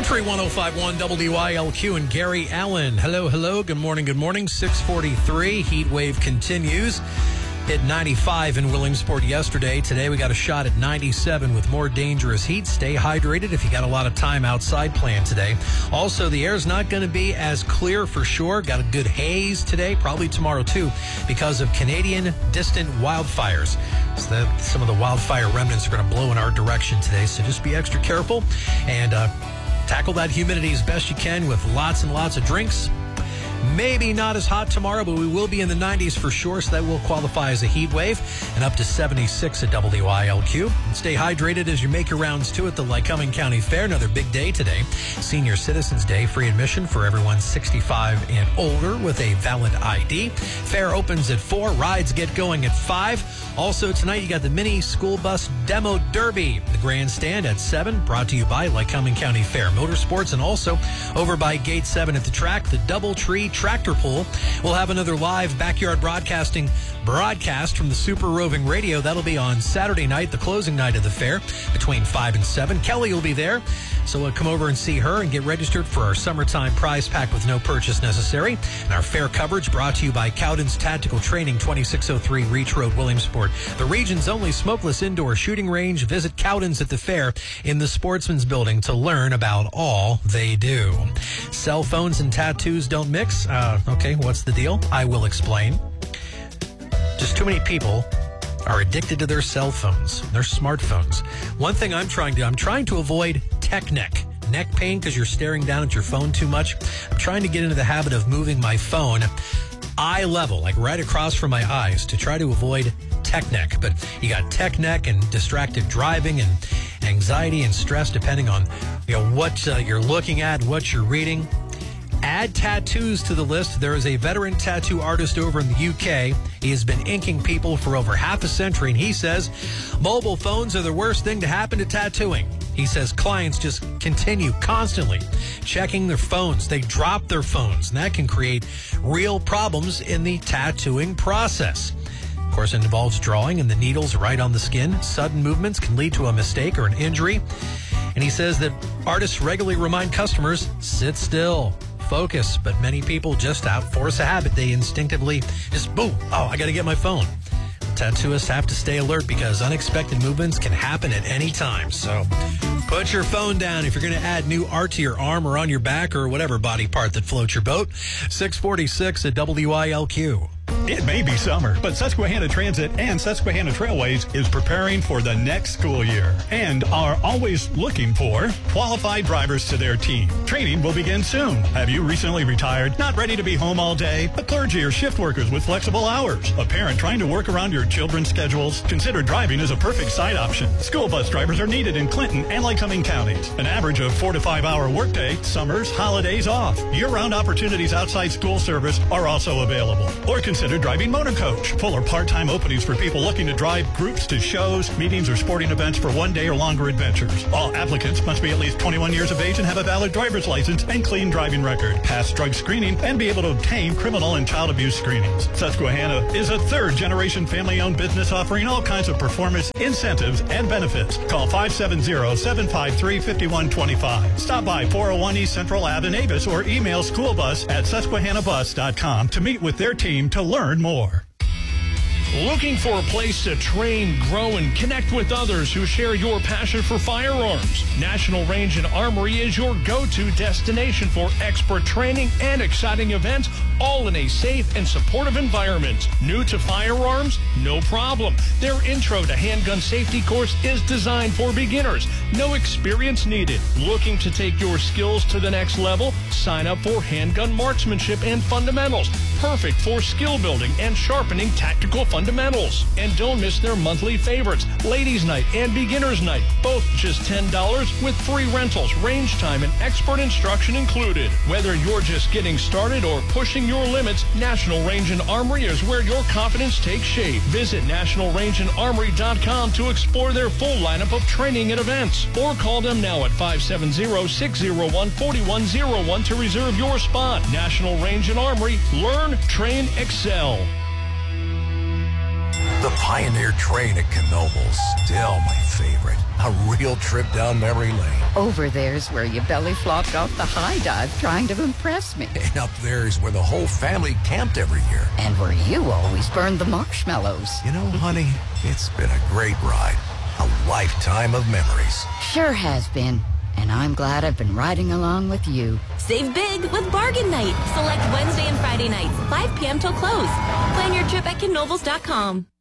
Country 105.1 WILQ and Gary Allen. Hello. Good morning. 6:43. Heat wave continues. Hit 95 in Williamsport yesterday. Today we got a shot at 97 with more dangerous heat. Stay hydrated if you got a lot of time outside planned today. Also, the air's not going to be as clear for sure. Got a good haze today, probably tomorrow too, because of Canadian distant wildfires. So that some of the wildfire remnants are going to blow in our direction today. So just be extra careful and tackle that humidity as best you can with lots and lots of drinks. Maybe not as hot tomorrow, but we will be in the 90s for sure, so that will qualify as a heat wave, and up to 76 at WILQ. And stay hydrated as you make your rounds too at the Lycoming County Fair. Another big day today, Senior Citizens Day, free admission for everyone 65 and older with a valid ID. Fair opens at 4, rides get going at 5. Also tonight you got the mini school bus demo derby, the grandstand at 7, brought to you by Lycoming County Fair Motorsports, and also over by Gate 7 at the track, the DoubleTree tractor pull. We'll have another live backyard broadcast from the Super Roving Radio. That'll be on Saturday night, the closing night of the fair, between 5 and 7. Kelly will be there, so we'll come over and see her and get registered for our summertime prize pack with no purchase necessary. And our fair coverage brought to you by Cowden's Tactical Training, 2603 Reach Road, Williamsport, the region's only smokeless indoor shooting range. Visit Cowden's at the fair in the Sportsman's Building to learn about all they do. Cell phones and tattoos don't mix. Okay, what's the deal? I will explain. Just too many people are addicted to their cell phones, their smartphones. One thing I'm trying to avoid tech neck pain because you're staring down at your phone too much. I'm trying to get into the habit of moving my phone eye level, like right across from my eyes, to try to avoid tech neck. But you got tech neck and distracted driving and anxiety and stress depending on what you're looking at, what you're reading. Add tattoos to the list. There is a veteran tattoo artist over in the UK. He has been inking people for over half a century, and he says mobile phones are the worst thing to happen to tattooing. He says clients just continue constantly checking their phones. They drop their phones, and that can create real problems in the tattooing process. Of course, it involves drawing, and the needle's right on the skin. Sudden movements can lead to a mistake or an injury. And he says that artists regularly remind customers, sit still, focus, but many people just out force a habit. They instinctively just, boom, I got to get my phone. Tattooists have to stay alert because unexpected movements can happen at any time. So put your phone down if you're going to add new art to your arm or on your back or whatever body part that floats your boat. 646 at WILQ. It may be summer, but Susquehanna Transit and Susquehanna Trailways is preparing for the next school year and are always looking for qualified drivers to their team. Training will begin soon. Have you recently retired, not ready to be home all day? A clergy or shift workers with flexible hours? A parent trying to work around your children's schedules? Consider driving as a perfect side option. School bus drivers are needed in Clinton and Lycoming counties. An average of 4 to 5 hour workday, summers, holidays off. Year-round opportunities outside school service are also available. Or consider driving motor coach. Full or part-time openings for people looking to drive groups to shows, meetings, or sporting events for one-day or longer adventures. All applicants must be at least 21 years of age and have a valid driver's license and clean driving record, pass drug screening, and be able to obtain criminal and child abuse screenings. Susquehanna is a third-generation family-owned business offering all kinds of performance, incentives, and benefits. Call 570-753-5125. Stop by 401 East Central Ave in Avis or email schoolbus@susquehannabus.com to meet with their team to learn more. Looking for a place to train, grow, and connect with others who share your passion for firearms? National Range and Armory is your go-to destination for expert training and exciting events, all in a safe and supportive environment. New to firearms? No problem. Their Intro to Handgun Safety course is designed for beginners. No experience needed. Looking to take your skills to the next level? Sign up for Handgun Marksmanship and Fundamentals. Perfect for skill building and sharpening tactical fundamentals. And don't miss their monthly favorites, Ladies Night and Beginners Night, both just $10 with free rentals, range time, and expert instruction included. Whether you're just getting started or pushing your limits, National Range and Armory is where your confidence takes shape. Visit nationalrangeandarmory.com to explore their full lineup of training and events, or call them now at 570-601-4101 to reserve your spot. National Range and Armory. Learn, train, excel. The Pioneer Train at Knoebels, still my favorite. A real trip down memory lane. Over there's where you belly flopped off the high dive trying to impress me. And up there's where the whole family camped every year. And where you always burned the marshmallows. You know, honey, it's been a great ride. A lifetime of memories. Sure has been. And I'm glad I've been riding along with you. Save big with Bargain Night. Select Wednesday and Friday nights, 5 p.m. till close. Plan your trip at Knoebels.com.